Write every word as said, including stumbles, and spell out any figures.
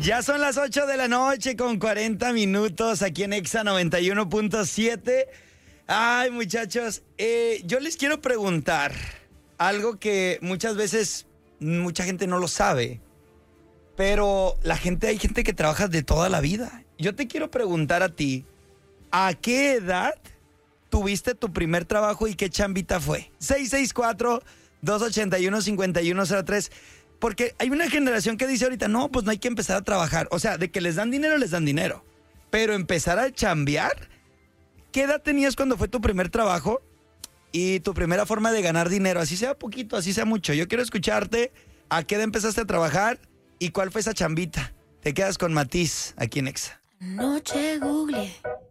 Ya son las ocho de la noche con cuarenta minutos aquí en Exa noventa y uno punto siete. Ay, muchachos, eh, yo les quiero preguntar algo que muchas veces mucha gente no lo sabe, pero la gente, hay gente que trabaja de toda la vida. Yo te quiero preguntar a ti, ¿a qué edad tuviste tu primer trabajo y qué chambita fue? seis seis cuatro, dos ocho uno, cinco uno cero tres. Porque hay una generación que dice ahorita, no, pues no hay que empezar a trabajar. O sea, de que les dan dinero, les dan dinero. Pero empezar a chambear, ¿qué edad tenías cuando fue tu primer trabajo y tu primera forma de ganar dinero? Así sea poquito, así sea mucho. Yo quiero escucharte, ¿a qué edad empezaste a trabajar y cuál fue esa chambita? Te quedas con Matiz aquí en Exa. Anoche googleé